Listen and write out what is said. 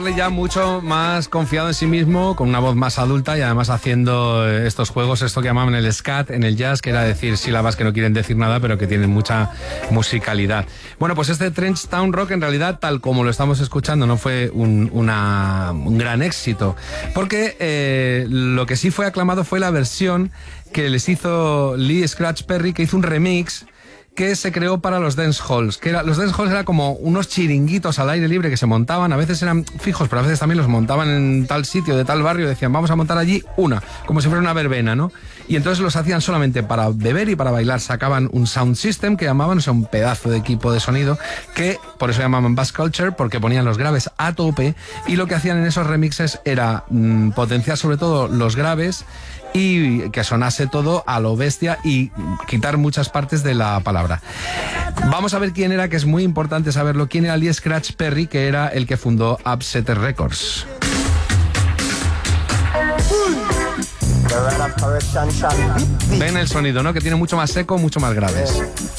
Ya mucho más confiado en sí mismo, con una voz más adulta y además haciendo estos juegos, esto que llamaban el scat en el jazz, que era decir sílabas que no quieren decir nada pero que tienen mucha musicalidad. Bueno, pues este Trench Town Rock en realidad, tal como lo estamos escuchando, no fue un gran éxito, porque lo que sí fue aclamado fue la versión que les hizo Lee Scratch Perry, que hizo un remix que se creó para los dance halls, los dance halls eran como unos chiringuitos al aire libre que se montaban, a veces eran fijos, pero a veces también los montaban en tal sitio, de tal barrio, decían vamos a montar allí como si fuera una verbena, ¿no? Y entonces los hacían solamente para beber y para bailar, sacaban un sound system que llamaban, o sea, un pedazo de equipo de sonido, que por eso llamaban bass culture, porque ponían los graves a tope, y lo que hacían en esos remixes era potenciar sobre todo los graves y que sonase todo a lo bestia y quitar muchas partes de la palabra. Vamos a ver quién era, que es muy importante saberlo, quién era Lee Scratch Perry, que era el que fundó Upsetter Records. Ven el sonido, ¿no? Que tiene mucho más seco, mucho más graves.